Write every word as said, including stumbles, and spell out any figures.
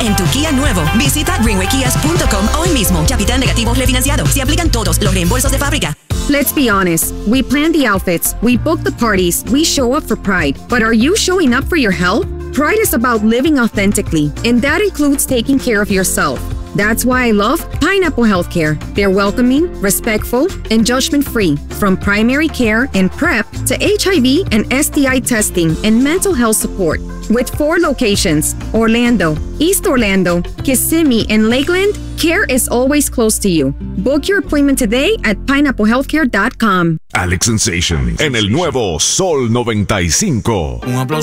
en tu Kia nuevo. Visita greenway kias punto com hoy mismo. Capital negativo refinanciado. Se aplican todos los reembolsos de fábrica. Let's be honest. We plan the outfits, we book the parties, we show up for Pride. But are you showing up for your health? Pride is about living authentically, and that includes taking care of yourself. That's why I love Pineapple Healthcare. They're welcoming, respectful, and judgment-free. From primary care and PrEP to H I V and S T I testing and mental health support. With four locations, Orlando, East Orlando, Kissimmee, and Lakeland, care is always close to you. Book your appointment today at pineapple healthcare dot com. Alex Sensation en el nuevo Sol noventa y cinco. Un aplauso.